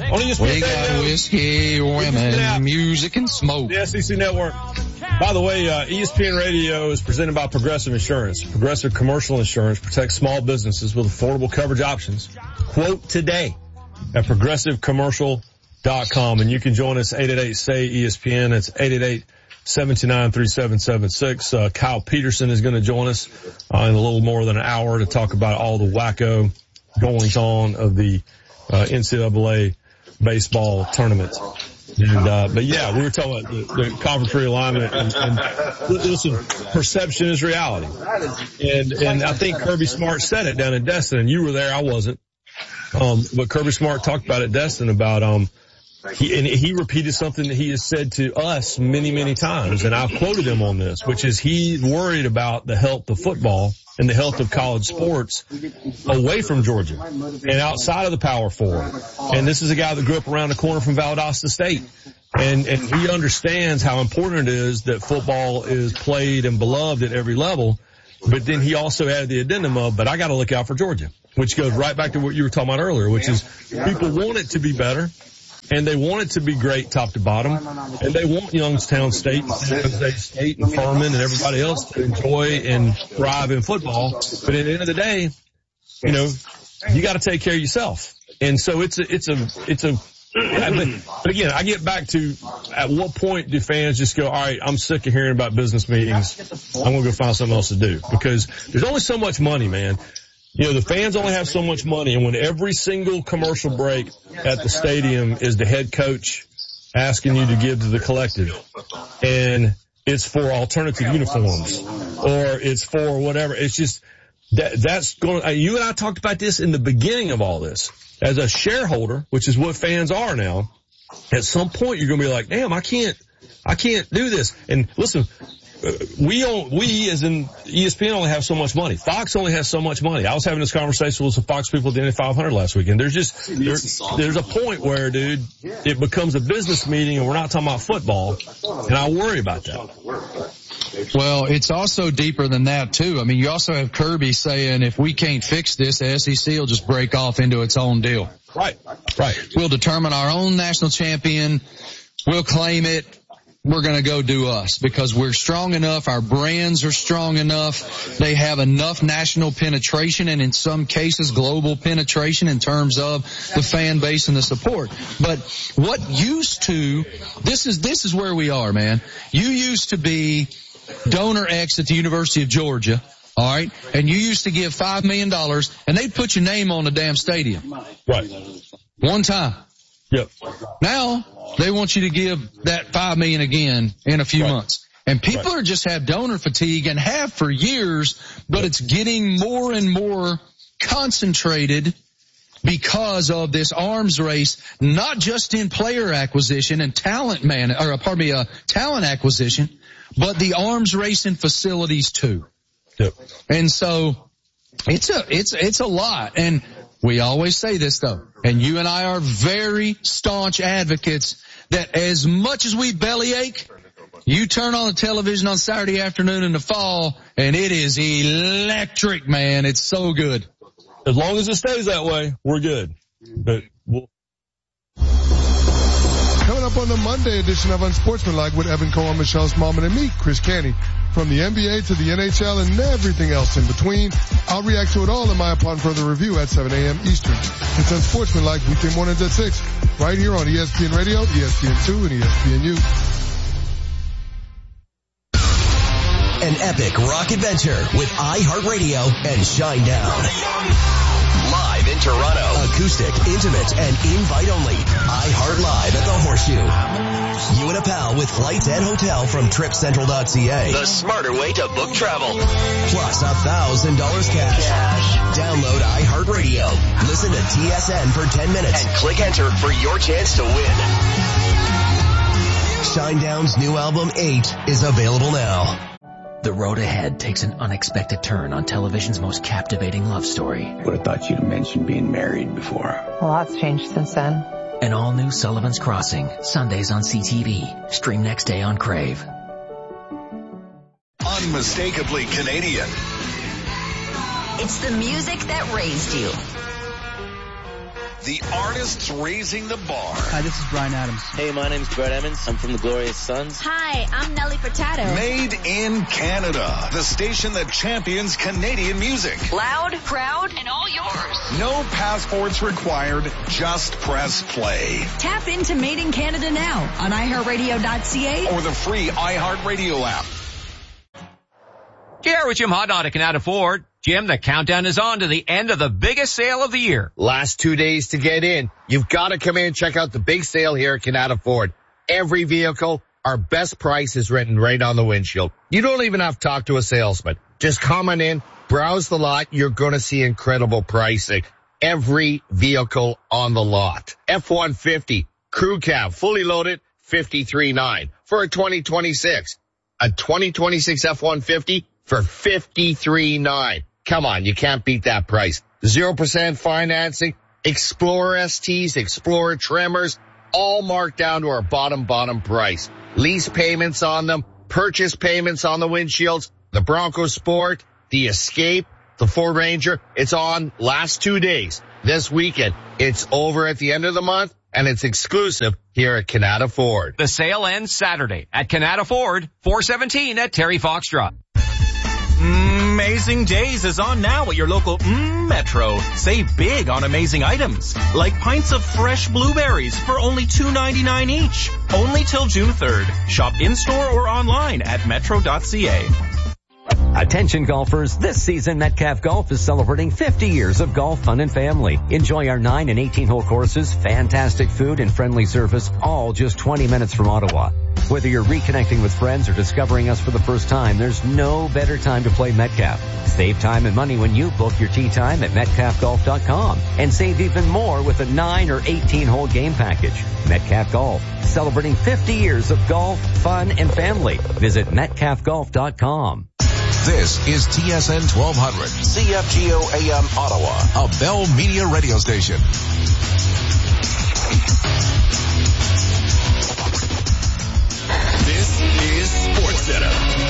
On ESPN we got whiskey, women, music, and smoke. The SEC Network. By the way, ESPN Radio is presented by Progressive Insurance. Progressive Commercial Insurance protects small businesses with affordable coverage options. Quote today at progressivecommercial.com. And you can join us 888-SAY-ESPN. It's 888-729-3776. Kyle Peterson is going to join us in a little more than an hour to talk about all the wacko goings on of the NCAA baseball tournament. And, but yeah, we were talking about the conference realignment and listen, perception is reality. And I think Kirby Smart said it down in Destin, and you were there, I wasn't. But Kirby Smart talked about it, Destin, about, he repeated something that he has said to us many, many times, and I've quoted him on this, which is he's worried about the health of football and the health of college sports away from Georgia and outside of the Power Four. And this is a guy that grew up around the corner from Valdosta State. And he understands how important it is that football is played and beloved at every level. But then he also added the addendum of, but I got to look out for Georgia, which goes right back to what you were talking about earlier, which is people want it to be better. And they want it to be great top to bottom. And they want Youngstown State, San Jose State, and Furman and everybody else to enjoy and thrive in football. But at the end of the day, you know, you got to take care of yourself. And so but again, I get back to at what point do fans just go, all right, I'm sick of hearing about business meetings. I'm going to go find something else to do, because there's only so much money, man. You know, the fans only have so much money, and when every single commercial break at the stadium is the head coach asking you to give to the collective, and it's for alternative uniforms, or it's for whatever, it's just, that's going, you and I talked about this in the beginning of all this. As a shareholder, which is what fans are now, at some point you're going to be like, damn, I can't do this. And listen, we as in ESPN only have so much money. Fox only has so much money. I was having this conversation with some Fox people at the Indy 500 last weekend. There's a point where, dude, it becomes a business meeting and we're not talking about football, and I worry about that. Well, it's also deeper than that too. I mean, you also have Kirby saying if we can't fix this, the SEC will just break off into its own deal. Right. We'll determine our own national champion. We'll claim it. We're going to go do us because we're strong enough. Our brands are strong enough. They have enough national penetration and in some cases global penetration in terms of the fan base and the support. But what used to, this is where we are, man. You used to be donor X at the University of Georgia. All right. And you used to give $5 million and they'd put your name on the damn stadium. Right. One time. Yep. Now they want you to give that $5 million again in a few months. And people are just have donor fatigue and have for years, but it's getting more and more concentrated because of this arms race, not just in player acquisition and talent acquisition, but the arms race in facilities too. Yep. And so it's a lot. And we always say this though, and you and I are very staunch advocates that as much as we bellyache, you turn on the television on Saturday afternoon in the fall and it is electric, man. It's so good. As long as it stays that way, we're good. But coming up on the Monday edition of Unsportsmanlike with Evan Cohen, Michelle Smallman, and me, Chris Canty. From the NBA to the NHL and everything else in between, I'll react to it all in my Upon Further Review at 7 a.m. Eastern. It's Unsportsmanlike weekday mornings at 6, right here on ESPN Radio, ESPN2, and ESPNU. An epic rock adventure with iHeartRadio and Shinedown. Live in Toronto. Acoustic, intimate, and invite only. iHeart Live at the Horseshoe. You and a pal with flights and hotel from TripCentral.ca. The smarter way to book travel. Plus $1,000 cash. Download iHeartRadio. Listen to TSN for 10 minutes. And click enter for your chance to win. Shinedown's new album, 8, is available now. The road ahead takes an unexpected turn on television's most captivating love story. Would have thought you'd mentioned being married before. A lot's changed since then. An all-new Sullivan's Crossing, Sundays on CTV. Stream next day on Crave. Unmistakably Canadian. It's the music that raised you. The artists raising the bar. Hi, this is Bryan Adams. Hey, my name's Brett Emmons. I'm from the Glorious Sons. Hi, I'm Nelly Furtado. Made in Canada. The station that champions Canadian music. Loud, proud, and all yours. No passports required. Just press play. Tap into Made in Canada now on iHeartRadio.ca or the free iHeartRadio app. Here with Jim Hodnott at Canada Ford. Jim, the countdown is on to the end of the biggest sale of the year. Last 2 days to get in. You've got to come in and check out the big sale here at Canada Ford. Every vehicle, our best price is written right on the windshield. You don't even have to talk to a salesman. Just come on in, browse the lot. You're going to see incredible pricing. Every vehicle on the lot. F-150, crew cab, fully loaded, $53,900 for a 2026. A 2026 F-150 for $53,900. Come on, you can't beat that price. 0% financing, Explorer STs, Explorer Tremors, all marked down to our bottom price. Lease payments on them, purchase payments on the windshields, the Bronco Sport, the Escape, the Ford Ranger. It's on last 2 days. This weekend, it's over at the end of the month, and it's exclusive here at Canada Ford. The sale ends Saturday at Canada Ford, 417 at Terry Fox Drive. Amazing Days is on now at your local Metro. Save big on amazing items, like pints of fresh blueberries for only $2.99 each. Only till June 3rd. Shop in-store or online at metro.ca. Attention golfers, this season Metcalf Golf is celebrating 50 years of golf fun and family. Enjoy our 9 and 18-hole courses, fantastic food and friendly service, all just 20 minutes from Ottawa. Whether you're reconnecting with friends or discovering us for the first time, there's no better time to play Metcalf. Save time and money when you book your tee time at metcalfgolf.com and save even more with a 9 or 18-hole game package. Metcalf Golf, celebrating 50 years of golf, fun, and family. Visit metcalfgolf.com. This is TSN 1200, CFGO AM Ottawa, a Bell Media radio station. This is SportsCenter.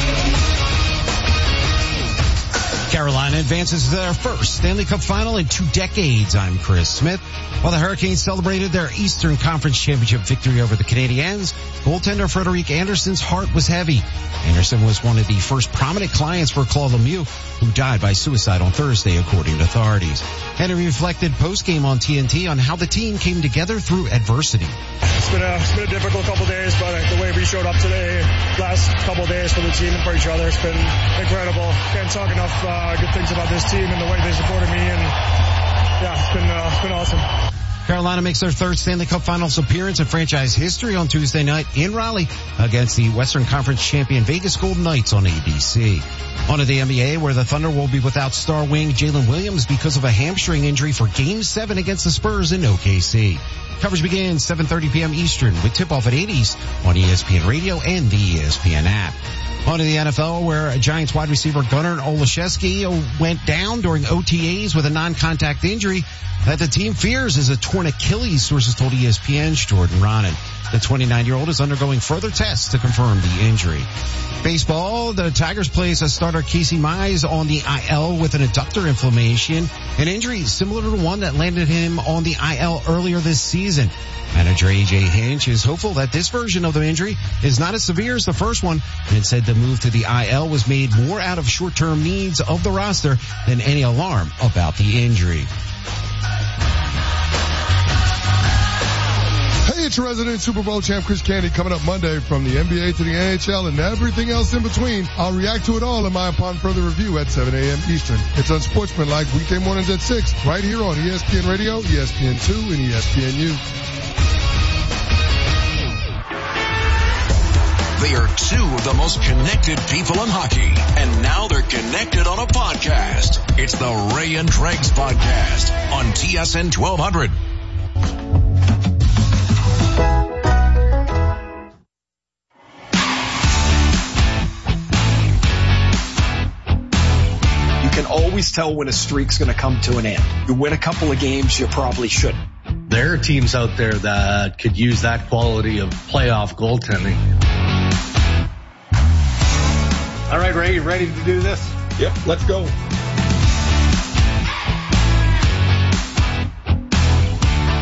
Carolina advances to their first Stanley Cup final in 2 decades. I'm Chris Smith. While the Hurricanes celebrated their Eastern Conference Championship victory over the Canadiens, goaltender Frederik Andersen's heart was heavy. Andersen was one of the first prominent clients for Claude Lemieux, who died by suicide on Thursday, according to authorities. Henry reflected post-game on TNT on how the team came together through adversity. It's been a difficult couple days, but the way we showed up today, last couple days for the team and for each other, it's been incredible. Can't talk enough good things about this team and the way they supported me, and yeah, it's been awesome. Carolina makes their third Stanley Cup Finals appearance in franchise history on Tuesday night in Raleigh against the Western Conference champion Vegas Golden Knights on ABC. On to the NBA, where the Thunder will be without star wing Jalen Williams because of a hamstring injury for Game 7 against the Spurs in OKC. Coverage begins 7:30 p.m. Eastern with tip-off at 8 East on ESPN Radio and the ESPN app. On to the NFL, where Giants wide receiver Gunnar Olszewski went down during OTAs with a non-contact injury that the team fears is a torn Achilles, sources told ESPN's Jordan Ronan. The 29-year-old is undergoing further tests to confirm the injury. Baseball, the Tigers place a starter Casey Mize on the IL with an adductor inflammation, an injury similar to the one that landed him on the IL earlier this season. Manager A.J. Hinch is hopeful that this version of the injury is not as severe as the first one, and said the move to the IL was made more out of short-term needs of the roster than any alarm about the injury. Hey, it's your resident Super Bowl champ Chris Canty coming up Monday from the NBA to the NHL and everything else in between. I'll react to it all in my Upon Further review at 7 a.m. Eastern. It's Unsportsmanlike weekday mornings at 6 right here on ESPN Radio, ESPN2, and ESPNU. They are two of the most connected people in hockey, and now they're connected on a podcast. It's the Ray and Dregs podcast on TSN 1200. You can always tell when a streak's going to come to an end. You win a couple of games, you probably shouldn't. There are teams out there that could use that quality of playoff goaltending. All right, Ray, you ready to do this? Yep, let's go.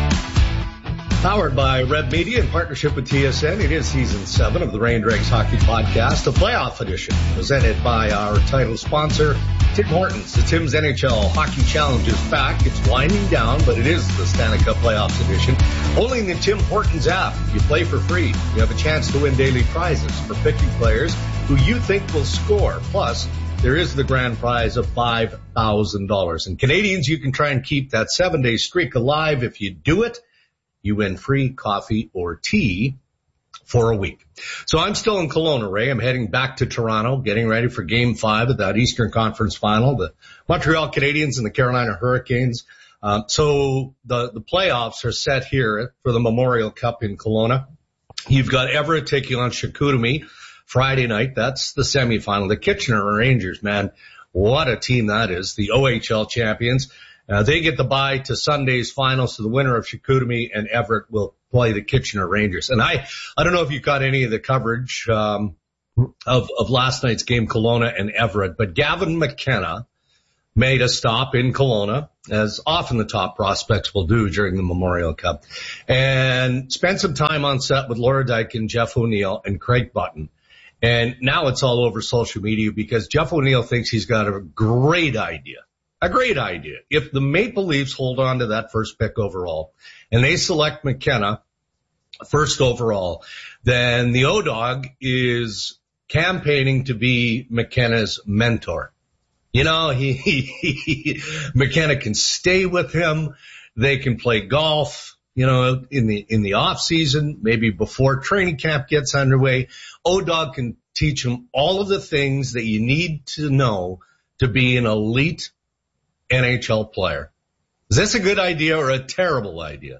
Powered by Red Media in partnership with TSN. It is season 7 of the Ray and Dregs Hockey Podcast, a playoff edition presented by our title sponsor, Tim Hortons. The Tim's NHL Hockey Challenge is back. It's winding down, but it is the Stanley Cup Playoffs edition. Only in the Tim Hortons app. You play for free. You have a chance to win daily prizes for picking players who you think will score. Plus, there is the grand prize of $5,000. And Canadians, you can try and keep that 7-day streak alive. If you do it, you win free coffee or tea for a week. So I'm still in Kelowna, Ray. I'm heading back to Toronto, getting ready for Game 5 of that Eastern Conference Final, the Montreal Canadiens and the Carolina Hurricanes. So the playoffs are set here for the Memorial Cup in Kelowna. You've got Everett taking on Chicoutimi Friday night. That's the semifinal. The Kitchener Rangers, man, what a team that is. The OHL champions. They get the bye to Sunday's finals, so the winner of Chicoutimi and Everett will play the Kitchener Rangers. And I don't know if you caught any of the coverage of last night's game, Kelowna and Everett, but Gavin McKenna made a stop in Kelowna, as often the top prospects will do during the Memorial Cup, and spent some time on set with Laura Dykin, Jeff O'Neill, and Craig Button. And now it's all over social media because Jeff O'Neill thinks he's got a great idea. A great idea. If the Maple Leafs hold on to that first pick overall and they select McKenna first overall, then the O-Dog is campaigning to be McKenna's mentor. You know, McKenna can stay with him. They can play golf, you know, in the off season, maybe before training camp gets underway. O-Dog can teach him all of the things that you need to know to be an elite NHL player. Is this a good idea or a terrible idea?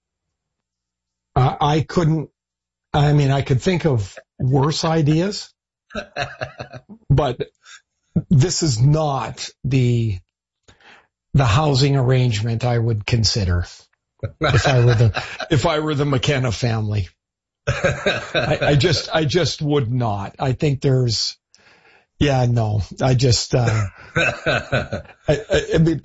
I could think of worse ideas, but this is not the housing arrangement I would consider if I were the McKenna family. I just would not. I think there's, yeah, no, I just, I mean,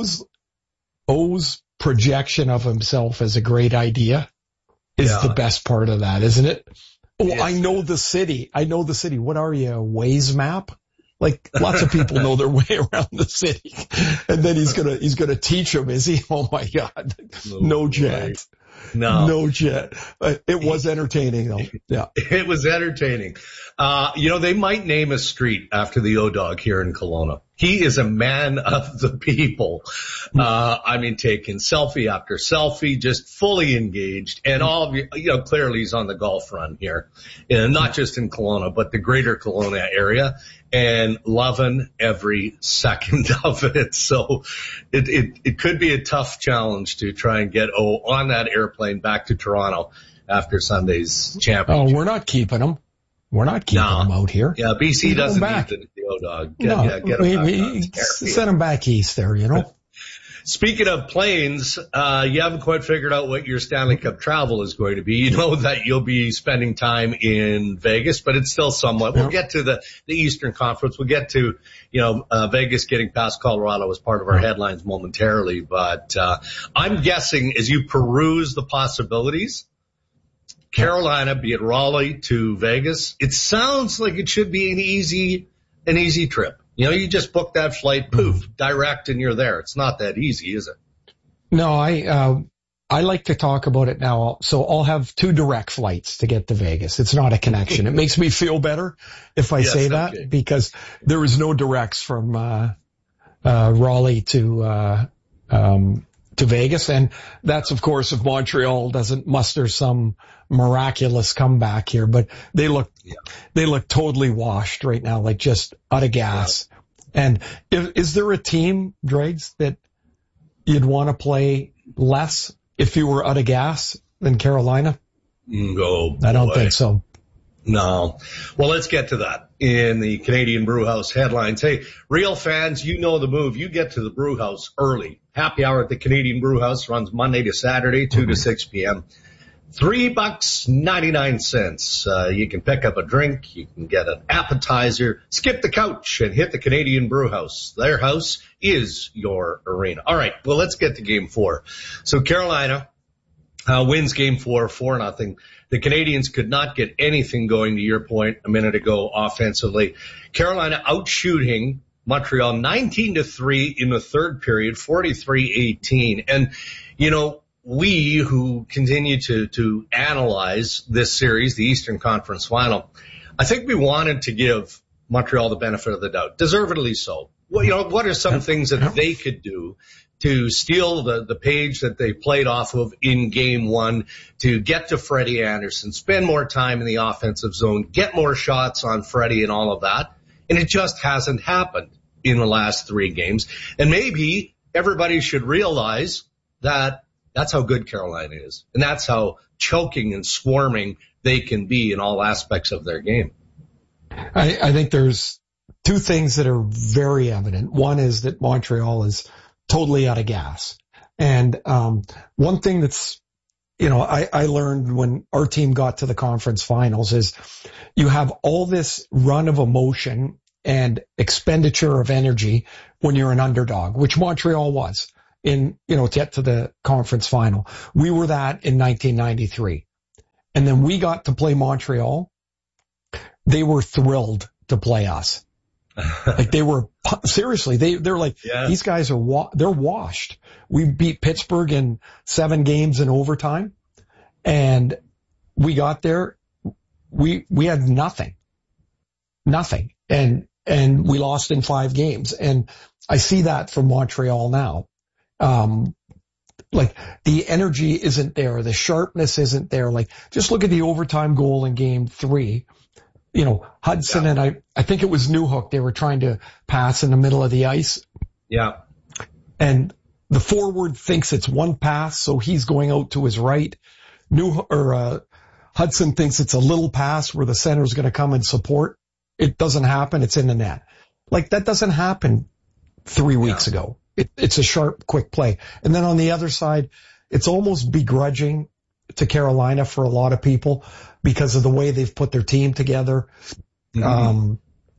O's projection of himself as a great idea is the best part of that, isn't it? Oh, yes. I know the city. What are you, a Waze map? Like, lots of people know their way around the city. And then he's gonna teach them, is he? Oh my God. No chance. No jet. It was entertaining though. Yeah. It was entertaining. They might name a street after the O-Dog here in Kelowna. He is a man of the people. Taking selfie after selfie, just fully engaged. And all of you, clearly he's on the golf run here. And not just in Kelowna, but the greater Kelowna area. And loving every second of it. So it could be a tough challenge to try and get O on that airplane back to Toronto after Sunday's championship. Oh, we're not keeping him. We're not keeping him out here. Yeah, BC doesn't need the O-Dog. Get him back. Send him back east there, you know. Speaking of planes, you haven't quite figured out what your Stanley Cup travel is going to be. You know that you'll be spending time in Vegas, but it's still somewhat. We'll get to the Eastern Conference. We'll get to, Vegas getting past Colorado as part of our headlines momentarily. But I'm guessing as you peruse the possibilities, Carolina, be it Raleigh to Vegas, it sounds like it should be an easy trip. You just book that flight, poof, direct, and you're there. It's not that easy, is it? No, I like to talk about it now. So I'll have 2 direct flights to get to Vegas. It's not a connection. It makes me feel better if I say that because there is no directs from Raleigh to Vegas. And that's, of course, if Montreal doesn't muster some miraculous comeback here, but they look totally washed right now, like just out of gas. Yeah. And is there a team, Dregs, that you'd want to play less if you were out of gas than Carolina? No, I don't think so. No. Well, let's get to that in the Canadian Brewhouse headlines. Hey, real fans, you know the move. You get to the Brewhouse early. Happy hour at the Canadian Brewhouse runs Monday to Saturday, 2 to 6 p.m. $3.99. You can pick up a drink. You can get an appetizer. Skip the couch and hit the Canadian Brewhouse. Their house is your arena. All right. Well, let's get to game 4. So Carolina wins game 4-0. The Canadians could not get anything going, to your point a minute ago, offensively. Carolina outshooting Montreal 19-3 in the third period, 43-18. And, we who continue to analyze this series, the Eastern Conference Final, I think we wanted to give Montreal the benefit of the doubt, deservedly so. Well, what are some things that they could do to steal the page that they played off of in game one, to get to Freddie Anderson, spend more time in the offensive zone, get more shots on Freddie and all of that? And it just hasn't happened in the last 3 games. And maybe everybody should realize that that's how good Carolina is. And that's how choking and swarming they can be in all aspects of their game. I think there's 2 things that are very evident. One is that Montreal is totally out of gas. And one thing that's, I learned when our team got to the conference finals is you have all this run of emotion and expenditure of energy when you're an underdog, which Montreal was in, to get to the conference final. We were that in 1993. And then we got to play Montreal. They were thrilled to play us. Like they were, seriously, they're like, these guys are, they're washed. We beat Pittsburgh in 7 games in overtime, and we got there. We had nothing, and we lost in 5 games. And I see that from Montreal now. Like the energy isn't there. The sharpness isn't there. Like just look at the overtime goal in game 3. Hudson and I think it was Newhook. They were trying to pass in the middle of the ice. Yeah. And the forward thinks it's one pass, so he's going out to his right. Hudson thinks it's a little pass where the center's going to come and support. It doesn't happen. It's in the net. Like that doesn't happen 3 weeks ago. It's a sharp, quick play. And then on the other side, it's almost begrudging to Carolina for a lot of people because of the way they've put their team together. Mm-hmm.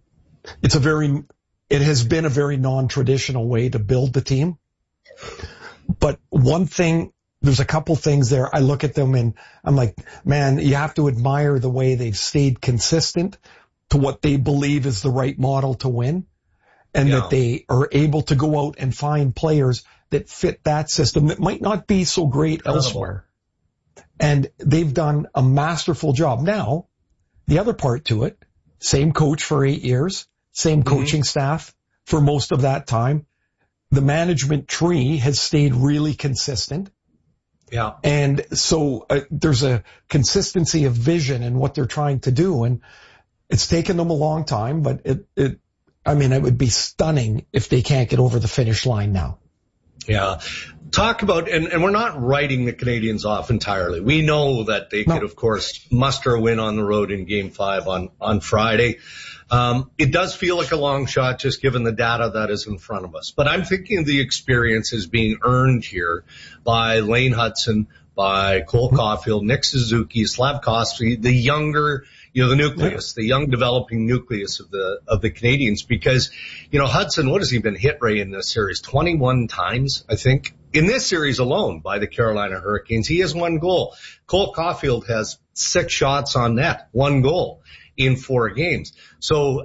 It has been a very non-traditional way to build the team. But one thing, there's a couple things there. I look at them and I'm like, man, you have to admire the way they've stayed consistent to what they believe is the right model to win. And that they are able to go out and find players that fit that system that might not be so great elsewhere. And they've done a masterful job. Now, the other part to it, same coach for 8 years, same coaching staff for most of that time. The management tree has stayed really consistent. Yeah. And so there's a consistency of vision in what they're trying to do. And it's taken them a long time, but it would be stunning if they can't get over the finish line now. Yeah. Talk about, and we're not writing the Canadians off entirely. We know that they could, of course, muster a win on the road in game 5 on Friday. It does feel like a long shot just given the data that is in front of us. But I'm thinking the experience is being earned here by Lane Hudson, by Cole Caulfield, Nick Suzuki, Slavkovsky, the younger, the nucleus, the young developing nucleus of the Canadians, because, Hudson, what has he been hit, Ray, in this series? 21 times, I think. In this series alone by the Carolina Hurricanes, he has 1 goal. Cole Caulfield has 6 shots on net, 1 goal in 4 games. So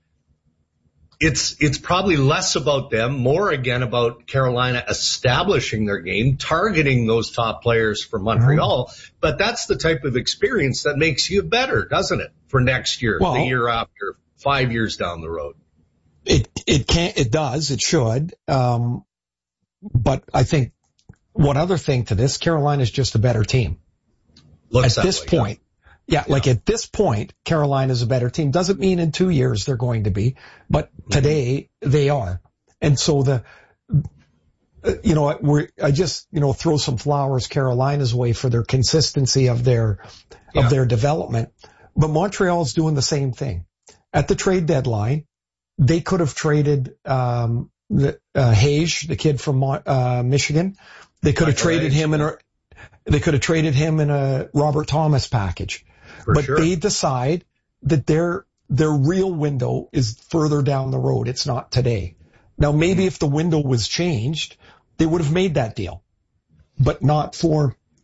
it's probably less about them, more again about Carolina establishing their game, targeting those top players for Montreal. Mm-hmm. But that's the type of experience that makes you better, doesn't it? For next year, the year after, 5 years down the road. It does, it should. But I think one other thing to this, Carolina's just a better team. Looks at this point. Yeah, like at this point, Carolina's a better team. Doesn't mean in 2 years they're going to be, but today they are. And so I just throw some flowers Carolina's way for their consistency of their development. But Montreal's doing the same thing. At the trade deadline, they could have traded Hage, the kid from Michigan. They could have traded him in a Robert Thomas package. They decide that their real window is further down the road. It's not today. Now, maybe if the window was changed, they would have made that deal, but not for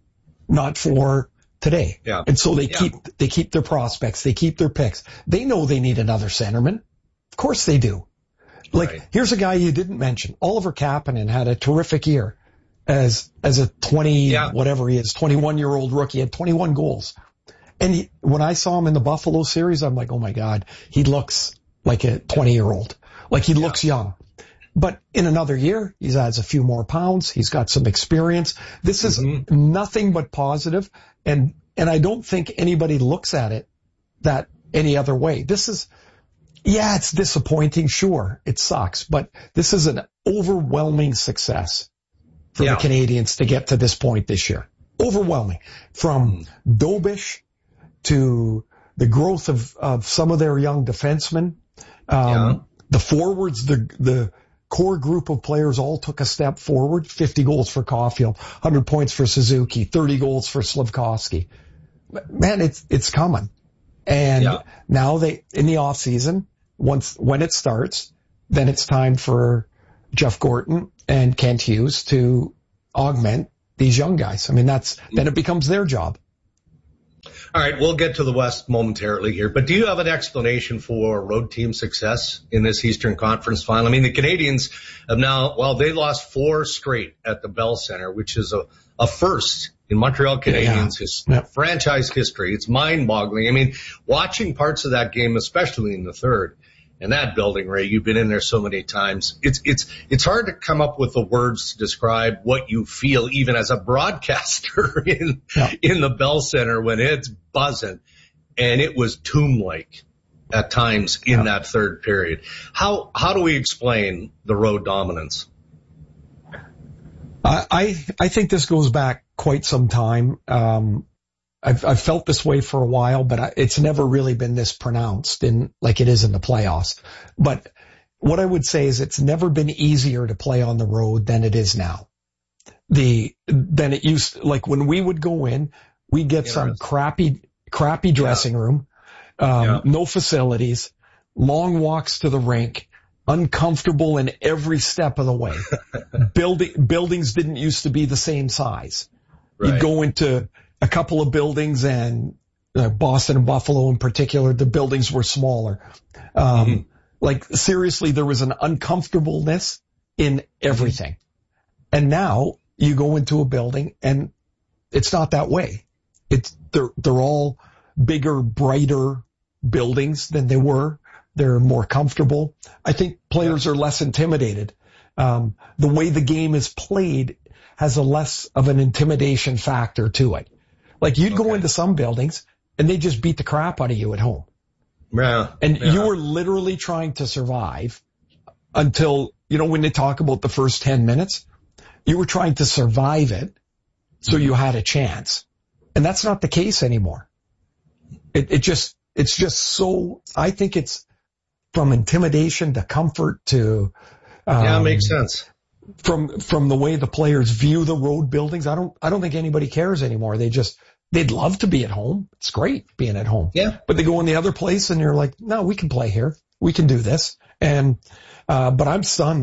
not for today. Yeah. And so they keep their prospects. They keep their picks. They know they need another centerman. Of course they do. Here's a guy you didn't mention. Oliver Kapanen had a terrific year as a 21-year-old rookie. He had 21 goals. And when I saw him in the Buffalo series, I'm like, oh my God, he looks like a 20-year-old. Like he looks young. But in another year, he adds a few more pounds. He's got some experience. This is nothing but positive. And I don't think anybody looks at it that any other way. This is, it's disappointing. Sure, it sucks. But this is an overwhelming success for the Canadians to get to this point this year. Overwhelming. From Dobish to the growth of some of their young defensemen. The forwards, the core group of players all took a step forward. 50 goals for Caulfield, 100 points for Suzuki, 30 goals for Slafkovsky. Man, it's coming. And now in the off season, when it starts, then it's time for Jeff Gorton and Kent Hughes to augment these young guys. I mean, then it becomes their job. All right, we'll get to the West momentarily here, but do you have an explanation for road team success in this Eastern Conference final? I mean, the Canadians have now, they lost 4 straight at the Bell Center, which is a first in Montreal Canadiens franchise history. It's mind-boggling. I mean, watching parts of that game, especially in the third, and that building, Ray, you've been in there so many times. It's hard to come up with the words to describe what you feel, even as a broadcaster in the Bell Center when it's buzzing. And it was tomb-like at times in that third period. How do we explain the road dominance? I think this goes back quite some time. I've felt this way for a while, but it's never really been this pronounced like it is in the playoffs. But what I would say is it's never been easier to play on the road than it is now. Than it used to, like when we would go in, we'd get some crappy dressing room, no facilities, long walks to the rink, uncomfortable in every step of the way. Buildings didn't used to be the same size. Right. You'd go into a couple of buildings, and Boston and Buffalo in particular, the buildings were smaller. Like seriously, there was an uncomfortableness in everything. And now you go into a building and it's not that way. They're all bigger, brighter buildings than they were. They're more comfortable. I think players are less intimidated. The way the game is played has a less of an intimidation factor to it. Like you'd go into some buildings and they just beat the crap out of you at home. You were literally trying to survive until, when they talk about the first 10 minutes, you were trying to survive it so you had a chance. And that's not the case anymore. It's just so, I think it's from intimidation to comfort to, it makes sense. From the way the players view the road buildings, I don't think anybody cares anymore. They'd love to be at home. It's great being at home. Yeah. But they go in the other place and you're like, no, we can play here. We can do this. And, but I'm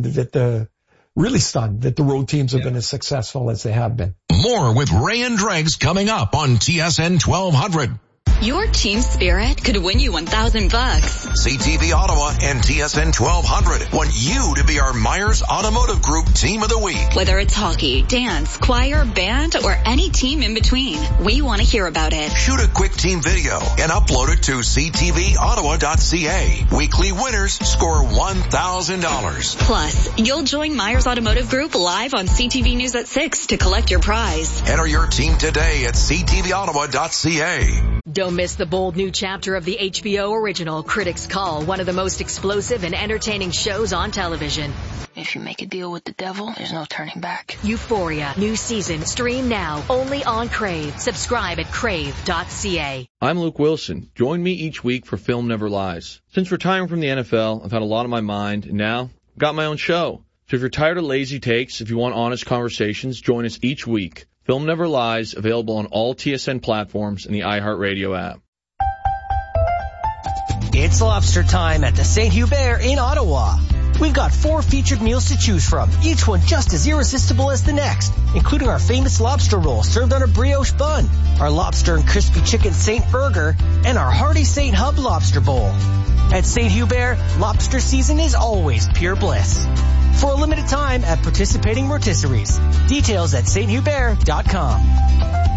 really stunned that the road teams have been as successful as they have been. More with Ray and Dregs coming up on TSN 1200. Your team spirit could win you $1,000. CTV Ottawa and TSN 1200 want you to be our Myers Automotive Group Team of the Week. Whether it's hockey, dance, choir, band, or any team in between, we want to hear about it. Shoot a quick team video and upload it to ctvottawa.ca. Weekly winners score $1,000. Plus, you'll join Myers Automotive Group live on CTV News at 6 to collect your prize. Enter your team today at ctvottawa.ca. Don't miss the bold new chapter of the HBO original Critics Call, one of the most explosive and entertaining shows on television. If you make a deal with the devil, there's no turning back. Euphoria, new season, stream now, only on Crave. Subscribe at crave.ca. I'm Luke Wilson. Join me each week for Film Never Lies. Since retiring from the NFL, I've had a lot on my mind, and now I've got my own show. So if you're tired of lazy takes, if you want honest conversations, join us each week. Film Never Lies, available on all TSN platforms and the iHeartRadio app. It's lobster time at the St. Hubert in Ottawa. We've got 4 featured meals to choose from, each one just as irresistible as the next, including our famous lobster roll served on a brioche bun, our lobster and crispy chicken Saint Burger, and our hearty Saint Hub lobster bowl. At St. Hubert, lobster season is always pure bliss. For a limited time at participating rotisseries. Details at sthubert.com.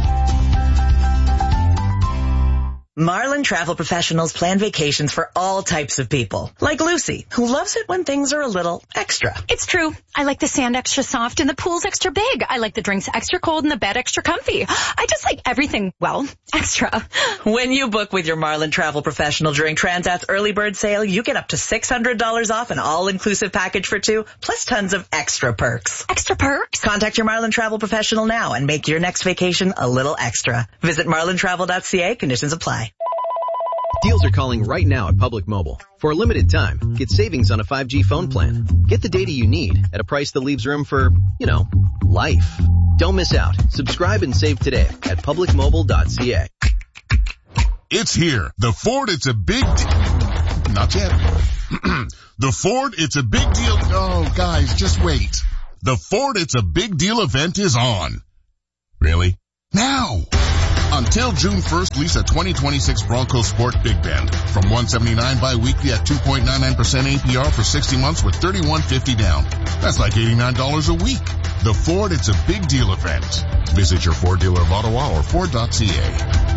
Marlin Travel Professionals plan vacations for all types of people. Like Lucy, who loves it when things are a little extra. It's true. I like the sand extra soft and the pool's extra big. I like the drinks extra cold and the bed extra comfy. I just like everything, well, extra. When you book with your Marlin Travel Professional during Transat's early bird sale, you get up to $600 off an all-inclusive package for 2, plus tons of extra perks. Extra perks? Contact your Marlin Travel Professional now and make your next vacation a little extra. Visit marlintravel.ca. Conditions apply. Deals are calling right now at Public Mobile. For a limited time, get savings on a 5G phone plan. Get the data you need at a price that leaves room for, life. Don't miss out. Subscribe and save today at publicmobile.ca. It's here. The Ford It's a Big Deal. Not yet. The Ford It's a Big Deal. Oh, guys, just wait. The Ford It's a Big Deal event is on. Really? Now! Until June 1st, lease a 2026 Bronco Sport Big Bend from $179 bi-weekly at 2.99% APR for 60 months with $31.50 down. That's like $89 a week. The Ford It's a Big Deal event. Visit your Ford dealer of Ottawa or Ford.ca.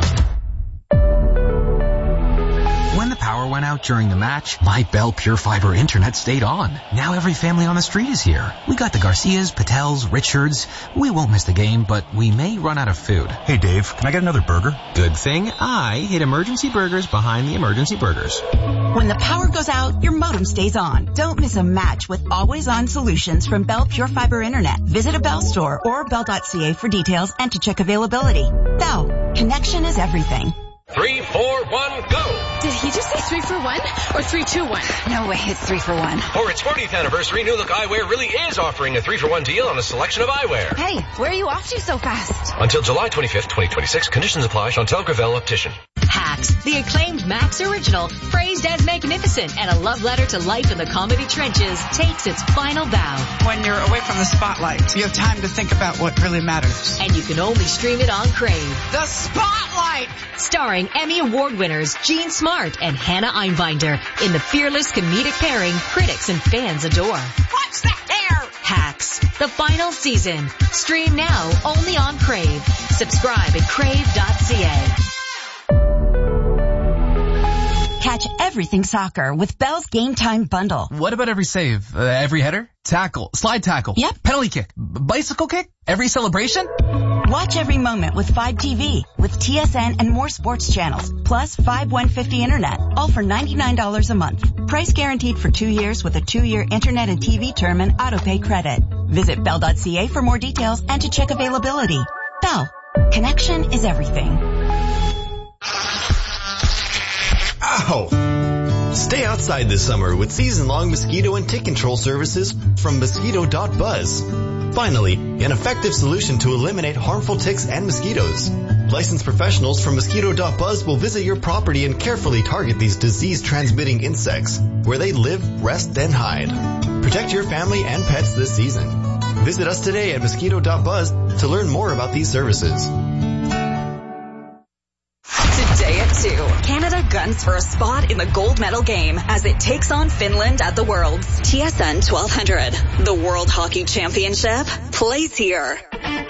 When the power went out during the match, my Bell Pure Fiber internet stayed on. Now every family on the street is here. We got the Garcias, Patels, Richards. We won't miss the game, but we may run out of food. Hey Dave, can I get another burger? Good thing I hid Emergency Burgers behind the Emergency Burgers. When the power goes out, your modem stays on. Don't miss a match with always-on solutions from Bell Pure Fiber Internet. Visit a Bell store or Bell.ca for details and to check availability. Bell, connection is everything. 3, 4, 1, go! Did he just say 3 for 1 or 3, 2, 1? No way, it's 3 for 1. For its 40th anniversary, New Look Eyewear really is offering a 3 for 1 deal on a selection of eyewear. Hey, where are you off to so fast? Until July 25th, 2026. Conditions apply. Chantel Gravel, Optician. Hacks, the acclaimed Max original, praised as magnificent and a love letter to life in the comedy trenches, takes its final bow. When you're away from the spotlight, you have time to think about what really matters. And you can only stream it on Crave. The Spotlight! Starring Emmy Award winners Jean Smart and Hannah Einbinder in the fearless comedic pairing critics and fans adore. What's the hair? Hacks, the final season. Stream now only on Crave. Subscribe at crave.ca. Catch everything soccer with Bell's Game Time Bundle. What about every save? Every header? Tackle? Slide tackle? Yep. Penalty kick? Bicycle kick? Every celebration? Watch every moment with 5TV, with TSN and more sports channels, plus 5150 internet, all for $99 a month. Price guaranteed for 2 years with a 2-year internet and TV term and autopay credit. Visit Bell.ca for more details and to check availability. Bell, connection is everything. Ow! Stay outside this summer with season-long mosquito and tick control services from Mosquito.buzz. Finally, an effective solution to eliminate harmful ticks and mosquitoes. Licensed professionals from Mosquito.buzz will visit your property and carefully target these disease-transmitting insects where they live, rest, and hide. Protect your family and pets this season. Visit us today at Mosquito.buzz to learn more about these services. Today at 2, Canada guns for a spot in the gold medal game as it takes on Finland at the Worlds. TSN 1200, the World Hockey Championship, plays here.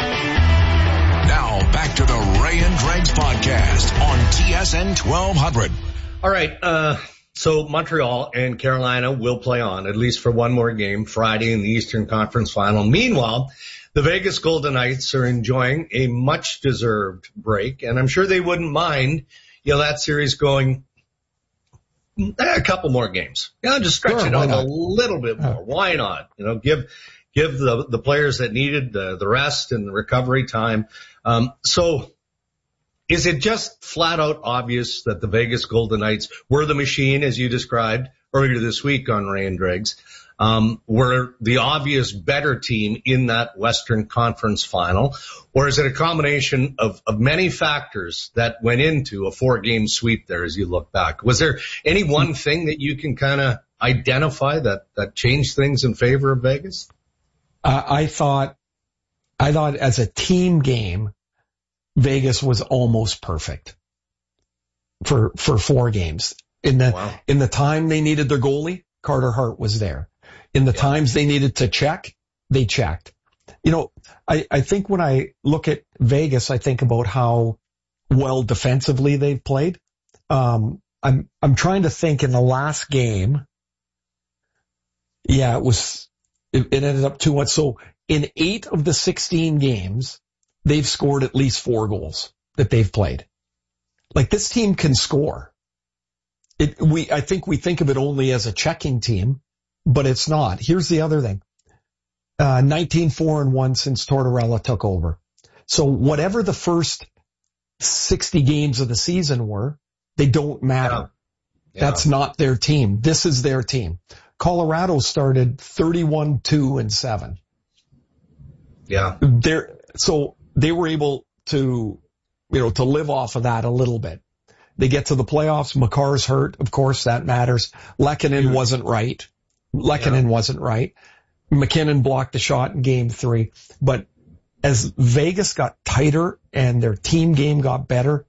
Now back to the Ray and Dregs podcast on TSN 1200. All right. So Montreal and Carolina will play on at least for one more game Friday in the Eastern Conference Final. Meanwhile, the Vegas Golden Knights are enjoying a much-deserved break, and I'm sure they wouldn't mind, that series going a couple more games. Just stretch it out a little bit more. Why not? Give the players that needed the rest and the recovery time. So is it just flat out obvious that the Vegas Golden Knights were the machine, as you described earlier this week on Ray and Dregs? Were the obvious better team in that Western Conference Final? Or is it a combination of many factors that went into a 4-game sweep there as you look back? Was there any one thing that you can kind of identify that changed things in favor of Vegas? I thought as a team game, Vegas was almost perfect for 4 games. In the time they needed their goalie, Carter Hart was there. In the times they needed to check, they checked. You know, I think when I look at Vegas, I think about how well defensively they've played. I'm trying to think in the last game. Yeah, it ended up 2-1. So in 8 of the 16 games, they've scored at least 4 goals that they've played. Like, this team can score. I think we think of it only as a checking team, but it's not. Here's the other thing. 19-4-1 since Tortorella took over. So whatever the first 60 games of the season were, they don't matter. Yeah. That's not their team. This is their team. Colorado started 31-2-7. Yeah. So they were able to live off of that a little bit. They get to the playoffs. Makar's hurt. Of course, that matters. Lehkonen wasn't right. McKinnon blocked the shot in game 3. But as Vegas got tighter and their team game got better,